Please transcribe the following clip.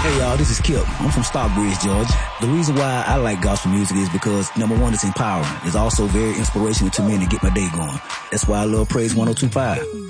Hey y'all, this is Kip. I'm from Stockbridge, Georgia. The reason why I like gospel music is because, number one, it's empowering. It's also very inspirational to me to get my day going. That's why I love Praise 102.5.